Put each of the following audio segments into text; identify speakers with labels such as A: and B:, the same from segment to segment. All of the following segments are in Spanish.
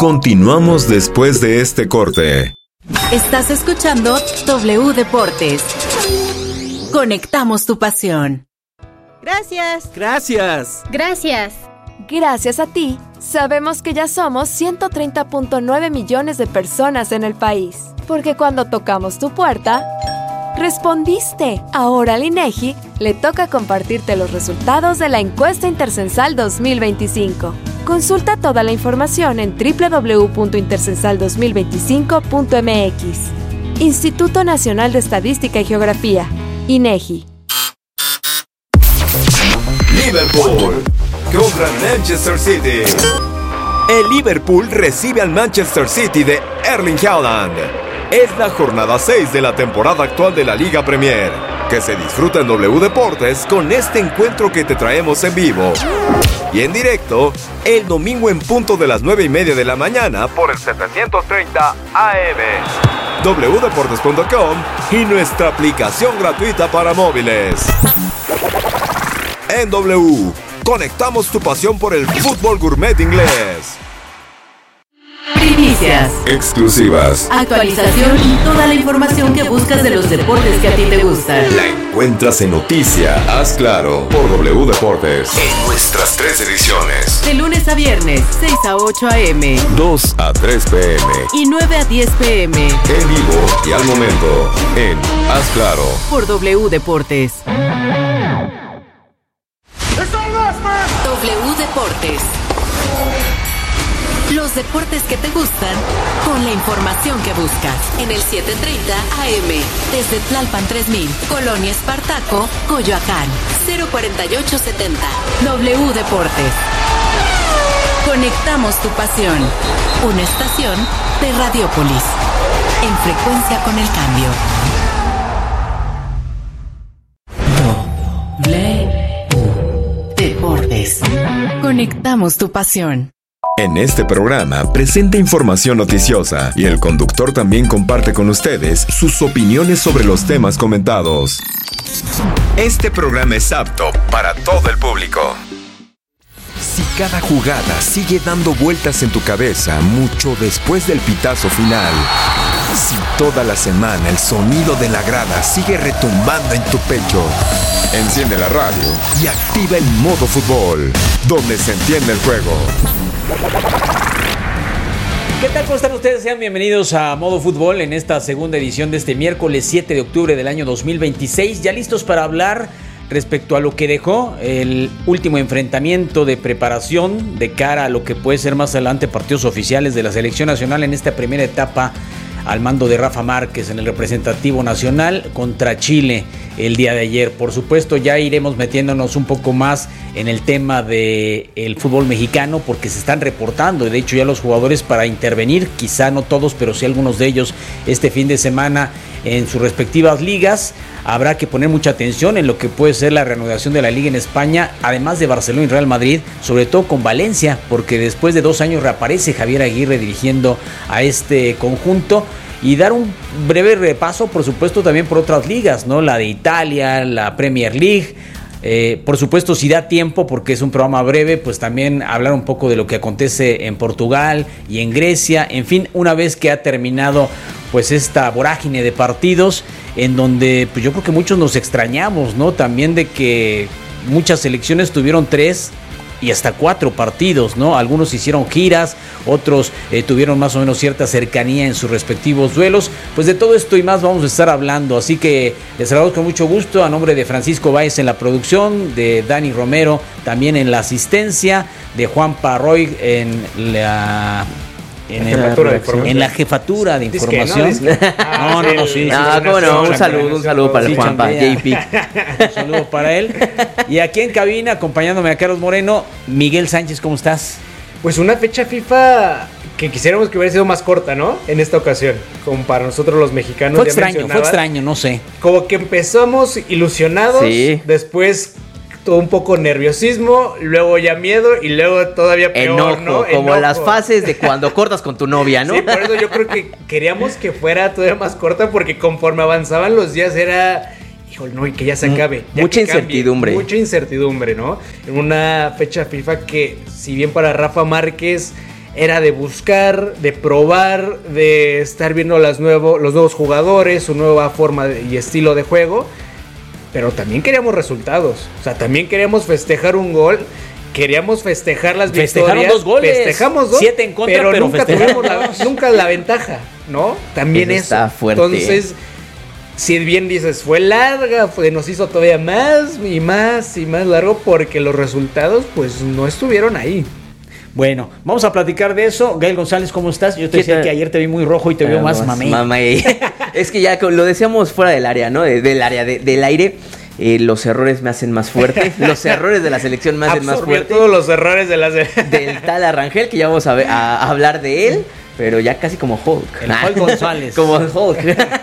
A: Continuamos después de este corte.
B: Estás escuchando W Deportes. Conectamos tu pasión.
C: Gracias.
D: Gracias.
E: Gracias.
F: Gracias a ti, sabemos que ya somos 130.9 millones de personas en el país. Porque cuando tocamos tu puerta, respondiste. Ahora al INEGI le toca compartirte los resultados de la encuesta Intercensal 2025. Consulta toda la información en www.intercensal2025.mx. Instituto Nacional de Estadística y Geografía, INEGI.
A: Liverpool contra Manchester City. El Liverpool recibe al Manchester City de Erling Haaland. Es la jornada 6 de la temporada actual de la Liga Premier, que se disfruta en W Deportes con este encuentro que te traemos en vivo y en directo el domingo en punto de las 9:30 de la mañana por el 730 AM, wdeportes.com y nuestra aplicación gratuita para móviles. En W, conectamos tu pasión por el fútbol gourmet inglés.
B: Primicias,
A: Exclusivas.
B: actualización y toda la información que buscas de los deportes que a ti te gustan.
A: La encuentras en Noticia, Haz Claro, por W Deportes. En nuestras 3 ediciones.
B: De lunes a viernes, 6 a 8 a.m.
A: 2 a 3 p.m.
B: y 9 a 10 p.m.
A: En vivo y al momento. En Haz Claro.
B: por W Deportes. W Deportes. Los deportes que te gustan con la información que buscas. En el 730 AM. Desde Tlalpan 3000. Colonia Espartaco, Coyoacán. 04870. W Deportes. Conectamos tu pasión. Una estación de Radiópolis. En frecuencia con el cambio. W Deportes. Conectamos tu pasión.
A: En este programa presenta información noticiosa y el conductor también comparte con ustedes sus opiniones sobre los temas comentados. Este programa es apto para todo el público. Si cada jugada sigue dando vueltas en tu cabeza mucho después del pitazo final, si toda la semana el sonido de la grada sigue retumbando en tu pecho, enciende la radio y activa el modo fútbol, donde se entiende el juego.
D: ¿Qué tal? ¿Cómo están ustedes? Sean bienvenidos a Modo Fútbol en esta segunda edición de este miércoles 7 de octubre del año 2026. Ya listos para hablar respecto a lo que dejó el último enfrentamiento de preparación de cara a lo que puede ser más adelante partidos oficiales de la selección nacional en esta primera etapa al mando de Rafa Márquez en el representativo nacional contra Chile el día de ayer. Por supuesto, ya iremos metiéndonos un poco más en el tema del fútbol mexicano porque se están reportando, de hecho ya los jugadores para intervenir, quizá no todos, pero sí algunos de ellos este fin de semana en sus respectivas ligas. Habrá que poner mucha atención en lo que puede ser la reanudación de la Liga en España, además de Barcelona y Real Madrid, sobre todo con Valencia, porque después de 2 años reaparece Javier Aguirre dirigiendo a este conjunto. Y dar un breve repaso, por supuesto, también por otras ligas, ¿no? La de Italia, la Premier League. Por supuesto, si da tiempo, porque es un programa breve, pues también hablar un poco de lo que acontece en Portugal y en Grecia. En fin, una vez que ha terminado pues esta vorágine de partidos, en donde pues yo creo que muchos nos extrañamos, ¿no? También de que muchas selecciones tuvieron 3 y hasta 4 partidos, ¿no? Algunos hicieron giras, otros tuvieron más o menos cierta cercanía en sus respectivos duelos. Pues de todo esto y más vamos a estar hablando, así que les saludamos con mucho gusto a nombre de Francisco Báez en la producción, de Dani Romero también en la asistencia, de Juan Parroy en la jefatura de información.
C: Un saludo para el Juanpa, JP.
D: Un saludo para él. Y aquí en cabina, acompañándome a Carlos Moreno, Miguel Sánchez, ¿cómo estás?
G: Pues una fecha FIFA que quisiéramos que hubiera sido más corta, ¿no? En esta ocasión, como para nosotros los mexicanos.
D: Fue extraño, no sé.
G: Como que empezamos ilusionados,
C: sí.
G: Después todo un poco nerviosismo, luego ya miedo y luego todavía peor,
C: enojo,
G: ¿no?
C: Como las fases de cuando cortas con tu novia, ¿no?
G: Sí, por eso yo creo que queríamos que fuera todavía más corta porque conforme avanzaban los días era... Híjole, no, y que ya se acabe. Ya
C: mucha incertidumbre.
G: Mucha incertidumbre, ¿no? En una fecha FIFA que, si bien para Rafa Márquez era de buscar, de probar, de estar viendo los nuevos jugadores, su nueva forma y estilo de juego. Pero también queríamos resultados. O sea, también queríamos festejar un gol. Queríamos festejar las
D: Festejaron
G: victorias.
D: 2 goles.
G: Festejamos 2.
D: 7 en contra, pero
G: nunca tuvimos nunca la ventaja, ¿no? También eso.
C: Está fuerte.
G: Entonces, si bien dices, fue larga, nos hizo todavía más y más y más largo porque los resultados pues no estuvieron ahí.
D: Bueno, vamos a platicar de eso. Gael González, ¿cómo estás? Yo te decía que ayer te vi muy rojo y te veo más mamey.
C: Es que ya lo decíamos fuera del área, ¿no? Del aire. Los errores me hacen más fuerte. Los errores de la selección me hacen más fuerte.
G: Todos los errores de
C: del Tala Rangel, que ya vamos a hablar de él. Pero ya casi como Hulk.
D: El Hulk González.
C: Como Hulk.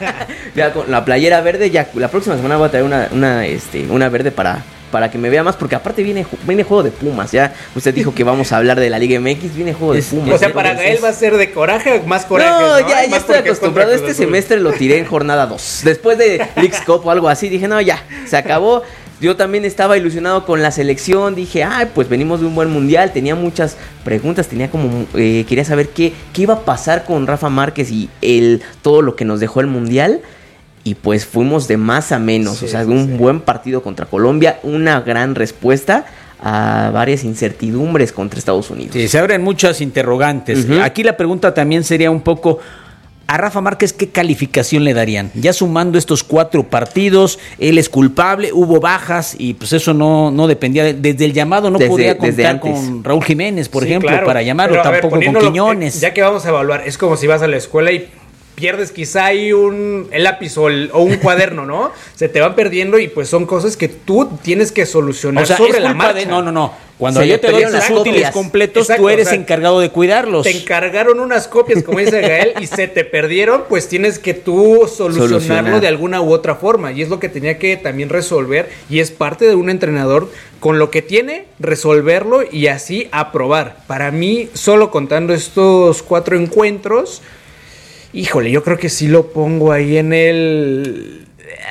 C: Ya con la playera verde, ya la próxima semana voy a traer una verde para que me vea más, porque aparte viene juego de Pumas. Ya usted dijo que vamos a hablar de la Liga MX, viene juego de Pumas.
G: O sea, para Gael va a ser de coraje, más coraje.
C: No, ya estoy acostumbrado. Este semestre lo tiré en jornada 2. Después de Leagues Cup o algo así, dije, no, ya, se acabó. Yo también estaba ilusionado con la selección. Dije, pues venimos de un buen mundial. Tenía muchas preguntas. Quería saber qué iba a pasar con Rafa Márquez y todo lo que nos dejó el mundial. Y pues fuimos de más a menos. Un buen partido contra Colombia. Una gran respuesta a varias incertidumbres contra Estados Unidos.
D: Sí, se abren muchas interrogantes. Uh-huh. Aquí la pregunta también sería un poco: a Rafa Márquez, ¿qué calificación le darían? Ya sumando estos 4 partidos, él es culpable, hubo bajas y pues eso no dependía. Desde el llamado no podía contar con Raúl Jiménez, por ejemplo, claro, para llamarlo, tampoco con Quiñones.
G: Ya que vamos a evaluar, es como si vas a la escuela y pierdes quizá ahí el lápiz o un cuaderno, ¿no? Se te van perdiendo y pues son cosas que tú tienes que solucionar sobre la marcha.
D: No. Cuando yo te doy los útiles completos, exacto, tú eres encargado de cuidarlos.
G: Te encargaron unas copias, como dice Gael, y se te perdieron, pues tienes que tú solucionarlo de alguna u otra forma. Y es lo que tenía que también resolver. Y es parte de un entrenador con lo que tiene, resolverlo y así aprobar. Para mí, solo contando estos 4 encuentros, híjole, yo creo que sí lo pongo ahí en el...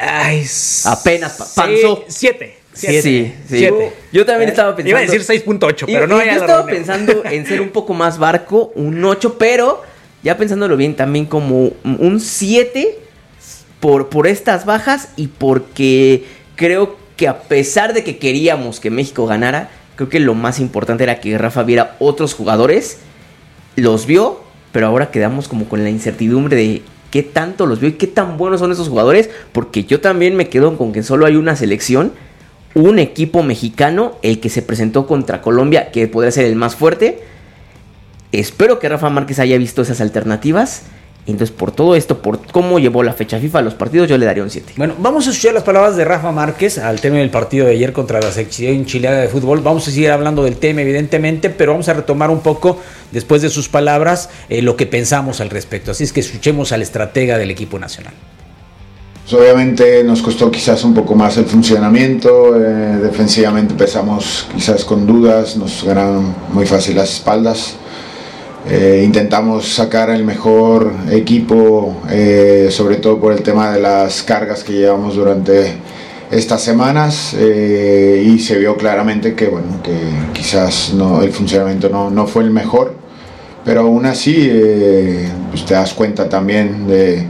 C: apenas panzó.
G: 7.
C: Sí. Yo también estaba pensando...
G: Iba a decir 6.8, pero no.
C: Yo estaba pensando en ser un poco más barco, un 8, pero ya pensándolo bien, también como un 7 por estas bajas y porque creo que a pesar de que queríamos que México ganara, creo que lo más importante era que Rafa viera otros jugadores, los vio, pero ahora quedamos como con la incertidumbre de qué tanto los vio y qué tan buenos son esos jugadores, porque yo también me quedo con que solo hay una selección, un equipo mexicano, el que se presentó contra Colombia, que podría ser el más fuerte. Espero que Rafa Márquez haya visto esas alternativas. Entonces, por todo esto, por cómo llevó la fecha FIFA a los partidos, yo le daría un 7.
D: Bueno, vamos a escuchar las palabras de Rafa Márquez al término del partido de ayer contra la selección chilena de fútbol. Vamos a seguir hablando del tema, evidentemente, pero vamos a retomar un poco, después de sus palabras, lo que pensamos al respecto. Así es que escuchemos al estratega del equipo nacional.
E: Pues obviamente nos costó quizás un poco más el funcionamiento, defensivamente empezamos quizás con dudas, nos ganaron muy fácil las espaldas. Intentamos sacar el mejor equipo, sobre todo por el tema de las cargas que llevamos durante estas semanas, y se vio claramente que quizás el funcionamiento no fue el mejor, pero aún así pues te das cuenta también de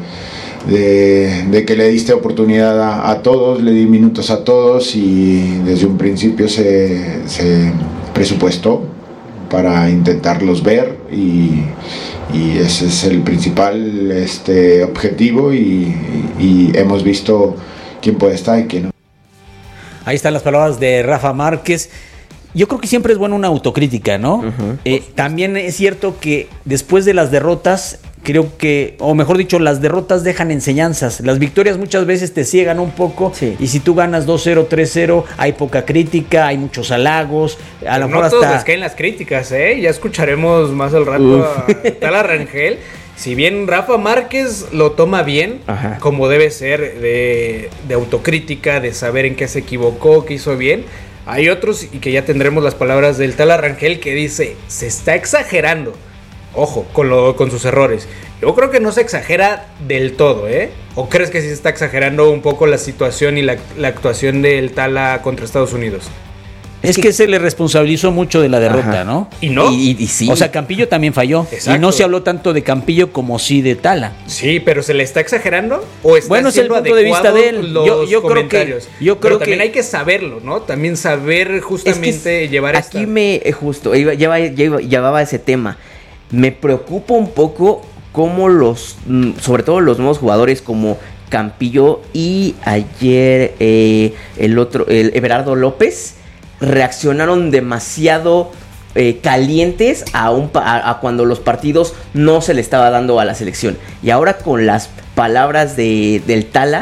E: que le diste oportunidad a todos, le di minutos a todos y desde un principio se presupuestó para intentarlos ver y ese es el principal objetivo y hemos visto quién puede estar y quién no.
D: Ahí están las palabras de Rafa Márquez. Yo creo que siempre es bueno una autocrítica, ¿no? Uh-huh. También es cierto que después de las derrotas, creo que, o mejor dicho, las derrotas dejan enseñanzas. Las victorias muchas veces te ciegan un poco, sí. Y si tú ganas 2-0, 3-0, hay poca crítica, hay muchos halagos. A lo mejor
G: no todos les caen las críticas, ¿eh? Ya escucharemos más al rato a Tala Rangel. Si bien Rafa Márquez lo toma bien, ajá, como debe ser, de autocrítica, de saber en qué se equivocó, qué hizo bien, hay otros, y que ya tendremos las palabras del Tala Rangel, que dice, se está exagerando. Ojo, con sus errores. Yo creo que no se exagera del todo, ¿eh? ¿O crees que sí se está exagerando un poco la situación y la actuación del Tala contra Estados Unidos?
D: Es que se le responsabilizó mucho de la derrota, ¿no?
G: Y no.
C: Y sí.
D: O sea, Campillo también falló.
G: Exacto.
D: Y no se habló tanto de Campillo como sí de Tala.
G: Sí, pero ¿se le está exagerando? ¿O está
D: bueno, es el punto de vista de él. Yo creo que...
G: Pero también hay que saberlo, ¿no? También saber justamente llevar
C: aquí llevaba ese tema. Me preocupa un poco cómo sobre todo los nuevos jugadores como Campillo y ayer el Everardo López reaccionaron demasiado calientes a cuando los partidos no se le estaba dando a la selección. Y ahora con las palabras del Tala,